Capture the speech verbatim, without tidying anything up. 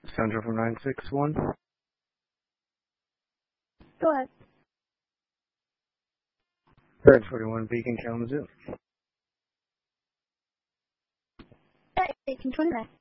Central from nine six one. Go ahead. Bird forty-one Beacon Kalamazoo. eighteen twenty-nine.